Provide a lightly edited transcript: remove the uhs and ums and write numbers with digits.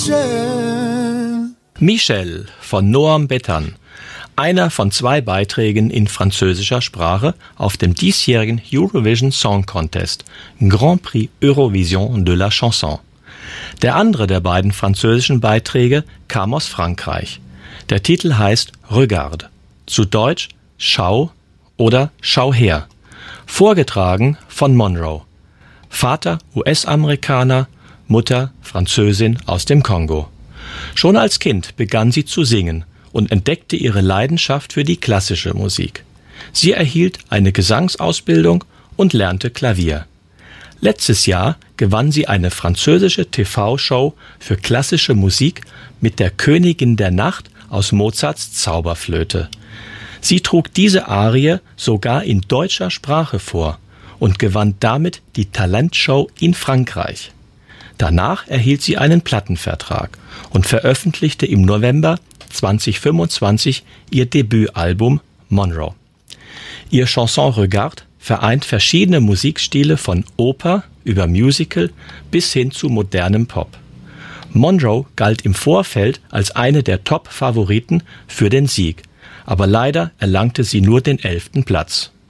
Michel von Noam Bethan, einer von 2 Beiträgen in französischer Sprache auf dem diesjährigen Eurovision Song Contest, Grand Prix Eurovision de la Chanson. Der andere der beiden französischen Beiträge kam aus Frankreich. Der Titel heißt Regarde, zu Deutsch Schau oder Schau her. Vorgetragen von Monroe. Vater US-Amerikaner, Mutter Französin aus dem Kongo. Schon als Kind begann sie zu singen und entdeckte ihre Leidenschaft für die klassische Musik. Sie erhielt eine Gesangsausbildung und lernte Klavier. Letztes Jahr gewann sie eine französische TV-Show für klassische Musik mit der Königin der Nacht aus Mozarts Zauberflöte. Sie trug diese Arie sogar in deutscher Sprache vor und gewann damit die Talentshow in Frankreich. Danach erhielt sie einen Plattenvertrag und veröffentlichte im November 2025 ihr Debütalbum Monroe. Ihr Chanson Regarde vereint verschiedene Musikstile von Oper über Musical bis hin zu modernem Pop. Monroe galt im Vorfeld als eine der Top-Favoriten für den Sieg, aber leider erlangte sie nur den 11. Platz.